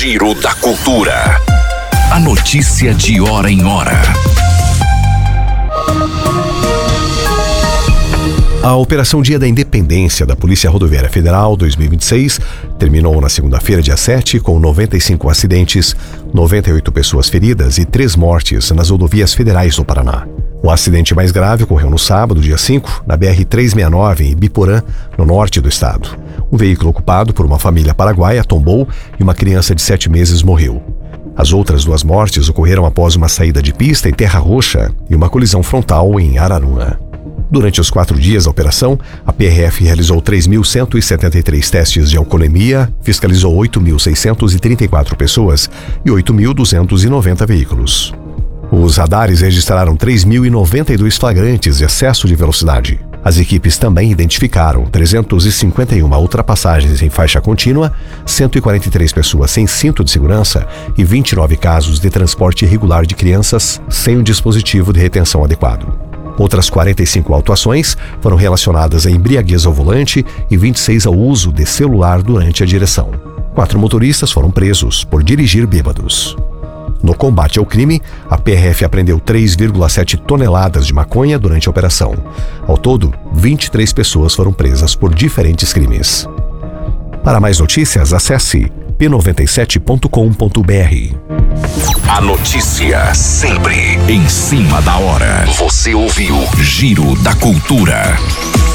Giro da Cultura. A notícia de hora em hora. A Operação Dia da Independência da Polícia Rodoviária Federal 2026 terminou na segunda-feira, dia 7, com 95 acidentes, 98 pessoas feridas e 3 mortes nas rodovias federais do Paraná. O acidente mais grave ocorreu no sábado, dia 5, na BR-369, em Ibiporã, no norte do estado. Um veículo ocupado por uma família paraguaia tombou e uma criança de 7 meses morreu. As outras 2 mortes ocorreram após uma saída de pista em Terra Roxa e uma colisão frontal em Araruama. Durante os 4 dias da operação, a PRF realizou 3.173 testes de alcoolemia, fiscalizou 8.634 pessoas e 8.290 veículos. Os radares registraram 3.092 flagrantes de excesso de velocidade. As equipes também identificaram 351 ultrapassagens em faixa contínua, 143 pessoas sem cinto de segurança e 29 casos de transporte irregular de crianças sem um dispositivo de retenção adequado. Outras 45 autuações foram relacionadas a embriaguez ao volante e 26 ao uso de celular durante a direção. 4 motoristas foram presos por dirigir bêbados. No combate ao crime, a PRF apreendeu 3,7 toneladas de maconha durante a operação. Ao todo, 23 pessoas foram presas por diferentes crimes. Para mais notícias, acesse p97.com.br. A notícia sempre em cima da hora. Você ouviu Giro da Cultura.